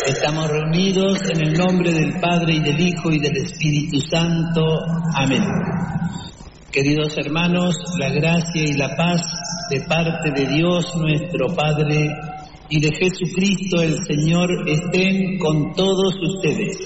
Estamos reunidos en el nombre del Padre y del Hijo y del Espíritu Santo. Amén. Queridos hermanos, la gracia y la paz de parte de Dios nuestro Padre y de Jesucristo el Señor estén con todos ustedes.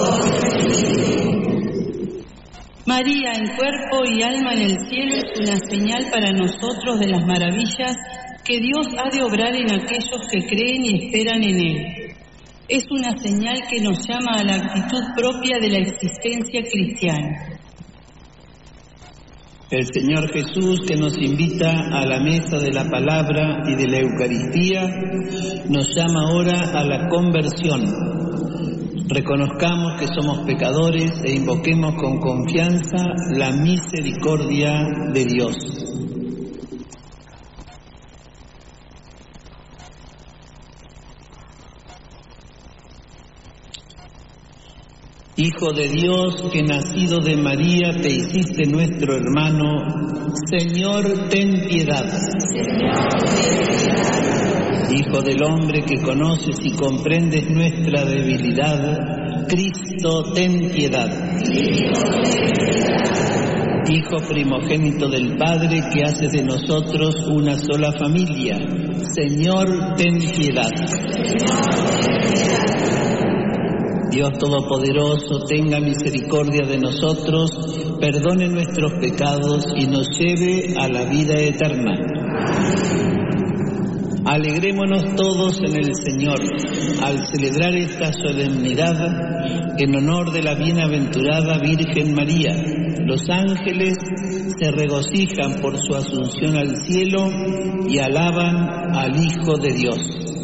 María, en cuerpo y alma en el cielo, es una señal para nosotros de las maravillas que Dios ha de obrar en aquellos que creen y esperan en Él. Es una señal que nos llama a la actitud propia de la existencia cristiana. El Señor Jesús, que nos invita a la mesa de la palabra y de la Eucaristía, nos llama ahora a la conversión. Reconozcamos que somos pecadores e invoquemos con confianza la misericordia de Dios. Hijo de Dios, que nacido de María te hiciste nuestro hermano, Señor, ten piedad. Hijo del hombre, que conoces y comprendes nuestra debilidad, Cristo, ten piedad. Hijo primogénito del Padre, que hace de nosotros una sola familia, Señor, ten piedad. Dios Todopoderoso, tenga misericordia de nosotros, perdone nuestros pecados y nos lleve a la vida eterna. Alegrémonos todos en el Señor al celebrar esta solemnidad en honor de la bienaventurada Virgen María. Los ángeles se regocijan por su asunción al cielo y alaban al Hijo de Dios.